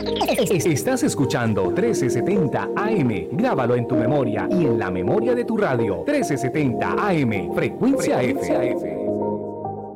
Estás escuchando 1370 AM. Grábalo en tu memoria y en la memoria de tu radio. 1370 AM, Frecuencia F.